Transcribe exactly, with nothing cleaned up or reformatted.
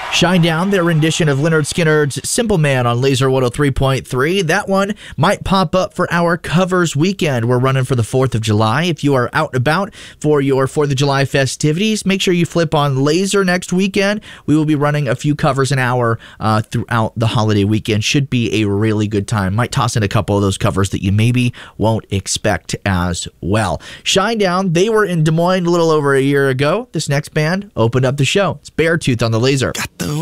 Shinedown, their rendition of Lynyrd Skynyrd's Simple Man on Laser one oh three point three. That one might pop up for our covers weekend. We're running for the fourth of July. If you are out and about for your fourth of July festivities, make sure you flip on Laser next weekend. We will be running a few covers an hour uh, throughout the holiday weekend. Should be a really good time. Might toss in a couple of those covers that you maybe won't expect as well. Shinedown, they were in Des Moines a little over a year ago. This next band opened up the show. It's Beartooth on the Laser. Got the